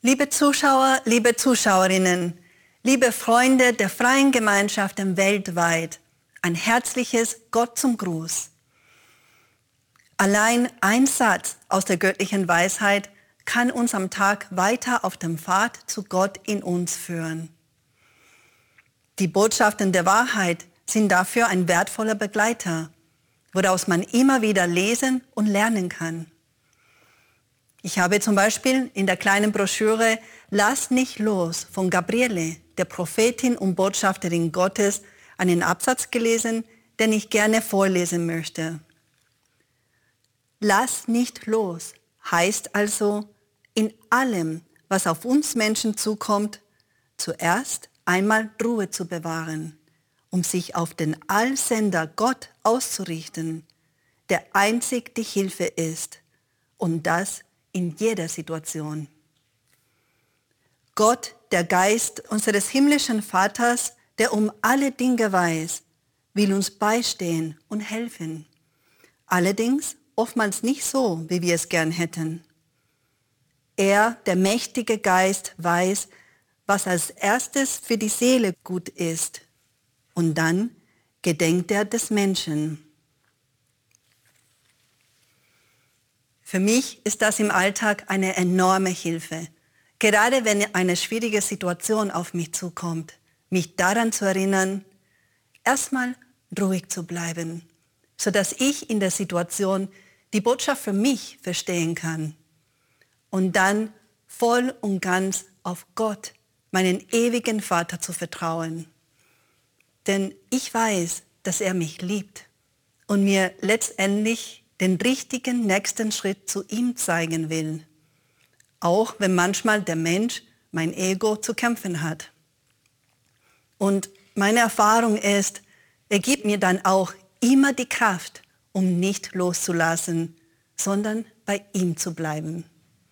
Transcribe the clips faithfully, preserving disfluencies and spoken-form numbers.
Liebe Zuschauer, liebe Zuschauerinnen, liebe Freunde der freien Gemeinschaften weltweit, ein herzliches Gott zum Gruß. Allein ein Satz aus der göttlichen Weisheit kann uns am Tag weiter auf dem Pfad zu Gott in uns führen. Die Botschaften der Wahrheit sind dafür ein wertvoller Begleiter, woraus man immer wieder lesen und lernen kann. Ich habe zum Beispiel in der kleinen Broschüre Lass nicht los von Gabriele, der Prophetin und Botschafterin Gottes, einen Absatz gelesen, den ich gerne vorlesen möchte. Lass nicht los heißt also, in allem, was auf uns Menschen zukommt, zuerst einmal Ruhe zu bewahren, um sich auf den Allsender Gott auszurichten, der einzig die Hilfe ist, und das in jeder Situation. Gott, der Geist unseres himmlischen Vaters, der um alle Dinge weiß, will uns beistehen und helfen. Allerdings oftmals nicht so, wie wir es gern hätten. Er, der mächtige Geist, weiß, was als erstes für die Seele gut ist. Und dann gedenkt er des Menschen. Für mich ist das im Alltag eine enorme Hilfe, gerade wenn eine schwierige Situation auf mich zukommt, mich daran zu erinnern, erstmal ruhig zu bleiben, sodass ich in der Situation die Botschaft für mich verstehen kann und dann voll und ganz auf Gott, meinen ewigen Vater, zu vertrauen. Denn ich weiß, dass er mich liebt und mir letztendlich den richtigen nächsten Schritt zu ihm zeigen will, auch wenn manchmal der Mensch, mein Ego, zu kämpfen hat. Und meine Erfahrung ist, er gibt mir dann auch immer die Kraft, um nicht loszulassen, sondern bei ihm zu bleiben.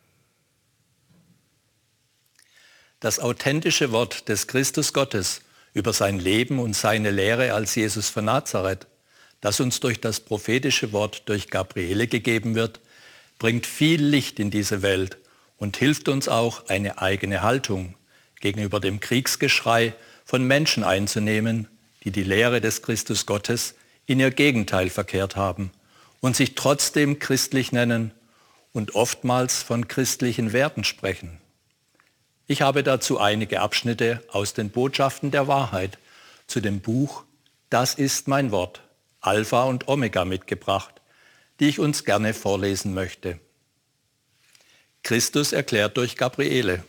Das authentische Wort des Christus Gottes über sein Leben und seine Lehre als Jesus von Nazareth, das uns durch das prophetische Wort durch Gabriele gegeben wird, bringt viel Licht in diese Welt und hilft uns auch, eine eigene Haltung gegenüber dem Kriegsgeschrei von Menschen einzunehmen, die die Lehre des Christus Gottes in ihr Gegenteil verkehrt haben und sich trotzdem christlich nennen und oftmals von christlichen Werten sprechen. Ich habe dazu einige Abschnitte aus den Botschaften der Wahrheit zu dem Buch Das ist mein Wort, Alpha und Omega mitgebracht, die ich uns gerne vorlesen möchte. Christus erklärt durch Gabriele: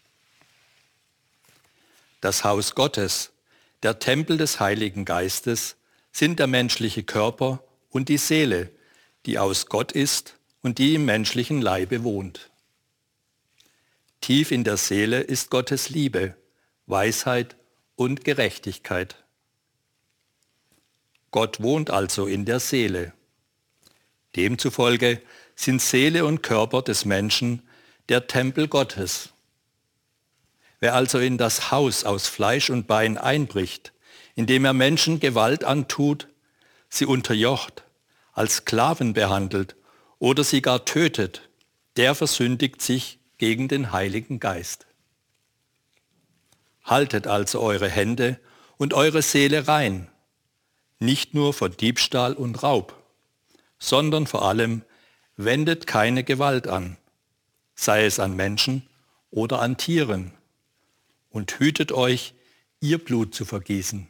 Das Haus Gottes, der Tempel des Heiligen Geistes, sind der menschliche Körper und die Seele, die aus Gott ist und die im menschlichen Leibe wohnt. Tief in der Seele ist Gottes Liebe, Weisheit und Gerechtigkeit. Gott wohnt also in der Seele. Demzufolge sind Seele und Körper des Menschen der Tempel Gottes. Wer also in das Haus aus Fleisch und Bein einbricht, indem er Menschen Gewalt antut, sie unterjocht, als Sklaven behandelt oder sie gar tötet, der versündigt sich gegen den Heiligen Geist. Haltet also eure Hände und eure Seele rein, nicht nur von Diebstahl und Raub, sondern vor allem wendet keine Gewalt an, sei es an Menschen oder an Tieren, und hütet euch, ihr Blut zu vergießen.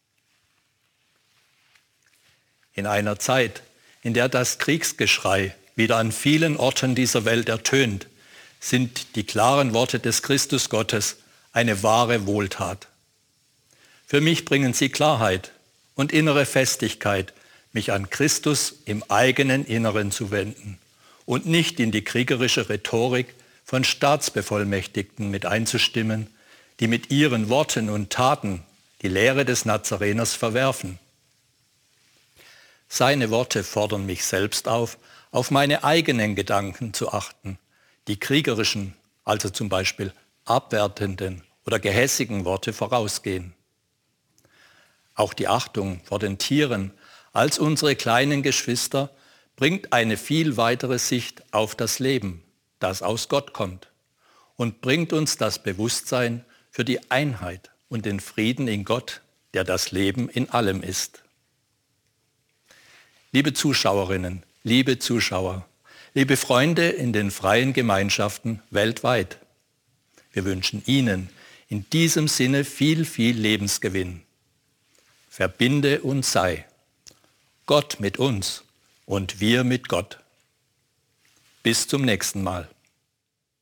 In einer Zeit, in der das Kriegsgeschrei wieder an vielen Orten dieser Welt ertönt, sind die klaren Worte des Christus Gottes eine wahre Wohltat. Für mich bringen sie Klarheit und innere Festigkeit, mich an Christus im eigenen Inneren zu wenden und nicht in die kriegerische Rhetorik von Staatsbevollmächtigten mit einzustimmen, die mit ihren Worten und Taten die Lehre des Nazareners verwerfen. Seine Worte fordern mich selbst auf, auf meine eigenen Gedanken zu achten, die kriegerischen, also zum Beispiel abwertenden oder gehässigen Worte vorausgehen. Auch die Achtung vor den Tieren als unsere kleinen Geschwister bringt eine viel weitere Sicht auf das Leben, das aus Gott kommt und bringt uns das Bewusstsein für die Einheit und den Frieden in Gott, der das Leben in allem ist. Liebe Zuschauerinnen, liebe Zuschauer, liebe Freunde in den freien Gemeinschaften weltweit, wir wünschen Ihnen in diesem Sinne viel, viel Lebensgewinn. Verbinde und sei. Gott mit uns und wir mit Gott. Bis zum nächsten Mal.